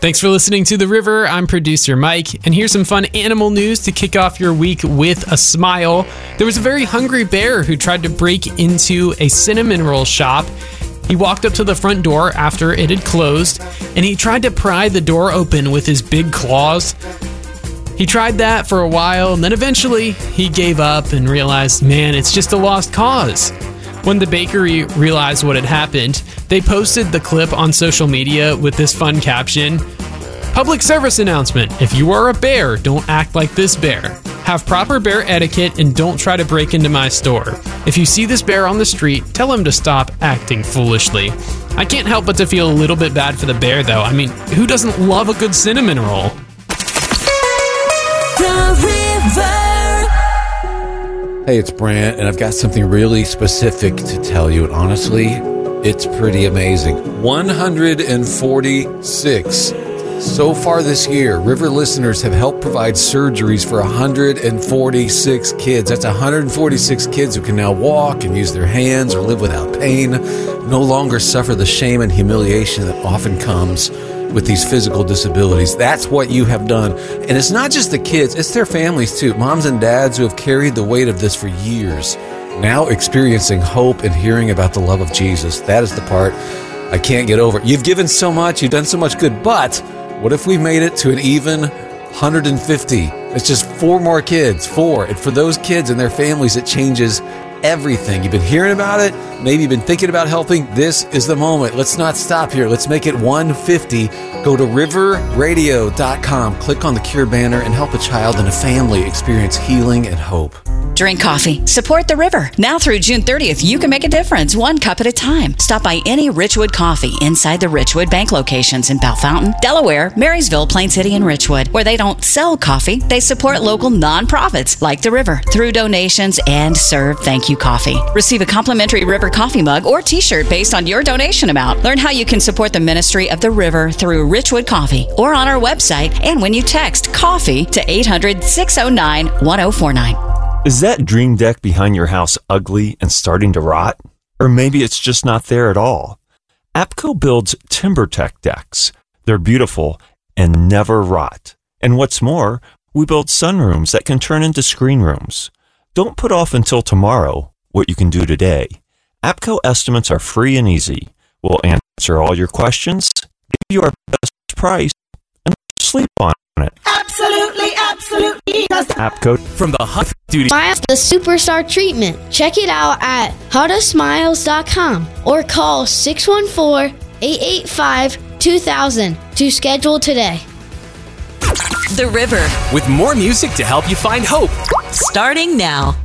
Thanks for listening to The River. I'm producer Mike, and here's some fun animal news to kick off your week with a smile. There was a very hungry bear who tried to break into a cinnamon roll shop. He walked up to the front door after it had closed, and he tried to pry the door open with his big claws. He tried that for a while, and then eventually he gave up and realized, man, it's just a lost cause. When the bakery realized what had happened, they posted the clip on social media with this fun caption: "Public service announcement. If you are a bear, don't act like this bear. Have proper bear etiquette and don't try to break into my store. If you see this bear on the street, tell him to stop acting foolishly." I can't help but to feel a little bit bad for the bear, though. I mean, who doesn't love a good cinnamon roll? The River. Hey, it's Brant, and I've got something really specific to tell you, and honestly, it's pretty amazing. 146. So far this year, River listeners have helped provide surgeries for 146 kids. That's 146 kids who can now walk and use their hands or live without pain, no longer suffer the shame and humiliation that often comes with these physical disabilities. That's what you have done. And it's not just the kids, it's their families too. Moms and dads who have carried the weight of this for years, now experiencing hope and hearing about the love of Jesus. That is the part I can't get over. You've given so much, you've done so much good, but what if we made it to an even 150? It's just 4 more kids, 4. And for those kids and their families, it changes everything. You've been hearing about it. Maybe you've been thinking about helping. This is the moment. Let's not stop here. Let's make it 150. Go to riverradio.com, click on the Cure banner, and help a child and a family experience healing and hope. Drink coffee. Support the River. Now through June 30th, you can make a difference, 1 cup at a time. Stop by any Richwood Coffee inside the Richwood Bank locations in Bell Fountain, Delaware, Marysville, Plain City, and Richwood, where they don't sell coffee. They support local nonprofits like the River through donations and serve thank you coffee. Receive a complimentary River coffee mug or t-shirt based on your donation amount. Learn how you can support the ministry of the River through Richwood Coffee or on our website and when you text COFFEE to 800-609-1049. Is that dream deck behind your house ugly and starting to rot? Or maybe it's just not there at all. APCO builds TimberTech decks. They're beautiful and never rot. And what's more, we build sunrooms that can turn into screen rooms. Don't put off until tomorrow what you can do today. APCO estimates are free and easy. We'll answer all your questions, give you our best price, and sleep on it. Absolutely. APCO From the Huff Duty. Smiles the Superstar Treatment. Check it out at howtosmiles.com or call 614-885-2000 to schedule today. The River. With more music to help you find hope. Starting now.